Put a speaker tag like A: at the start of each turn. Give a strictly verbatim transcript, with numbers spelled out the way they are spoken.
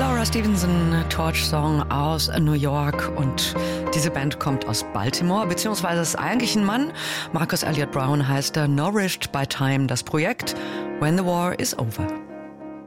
A: Laura Stevenson, Torch Song aus New York, und diese Band kommt aus Baltimore, beziehungsweise ist eigentlich ein Mann. Marcus Elliott Brown heißt er, Nourished by Time, das Projekt When the War is Over.